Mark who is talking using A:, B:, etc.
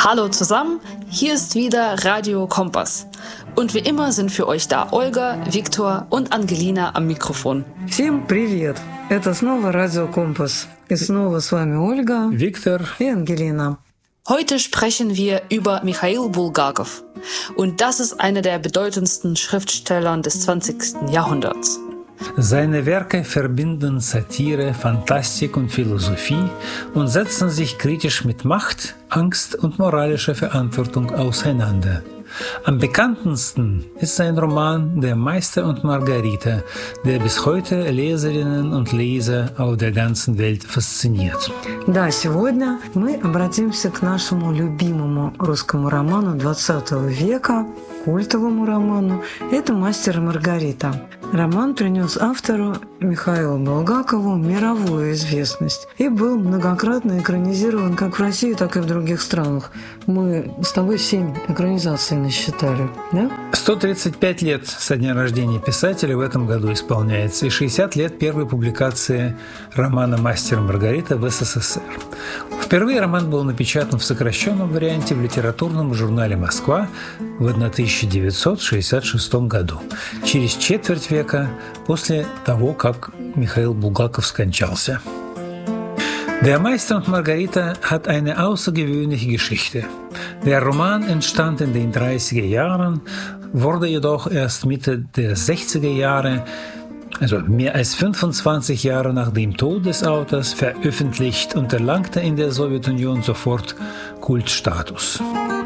A: Hallo zusammen, hier ist wieder Radio Kompass. Und wie immer sind für euch da Olga, Viktor und Angelina am Mikrofon.
B: Всем привет! Это снова Радио Компас. И снова с вами Ольга,
C: Виктор
B: и Ангелина.
A: Heute sprechen wir über Michail Bulgakov. Und das ist einer der bedeutendsten Schriftsteller des 20. Jahrhunderts.
C: Seine Werke verbinden Satire, Fantastik und Philosophie und setzen sich kritisch mit Macht, Angst und moralischer Verantwortung auseinander. Am bekanntesten ist sein Roman Der Meister und Margarita, der bis heute Leserinnen und Leser auf der ganzen Welt fasziniert.
B: Да, сегодня мы обратимся к нашему любимому русскому роману 20 века, культовому роману. Это «Мастер и Маргарита». Роман принес автору Михаилу Булгакову мировую известность и был многократно экранизирован как в России, так и в других странах. Мы с тобой 7 экранизаций насчитали, да?
C: 135 лет со дня рождения писателя в этом году исполняется, и 60 лет первой публикации романа «Мастер и Маргарита» в СССР. Впервые роман был напечатан в сокращенном варианте в литературном журнале «Москва» в 1966 году, через четверть века после того, как Михаил Булгаков скончался. Der Meister und Margarita hat eine außergewöhnliche Geschichte. Der Roman entstand in den 30er Jahren, wurde jedoch erst Mitte der 60er Jahre, also mehr als 25 Jahre nach dem Tod des Autors, veröffentlicht und erlangte in der Sowjetunion sofort Kultstatus.